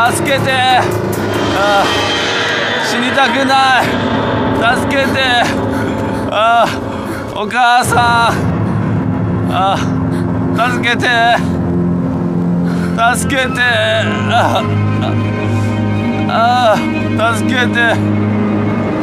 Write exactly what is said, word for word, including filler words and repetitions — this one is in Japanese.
助けて。あ死にたくない。助けて。あお母さん。あ助けて。助けて。ああ助けて。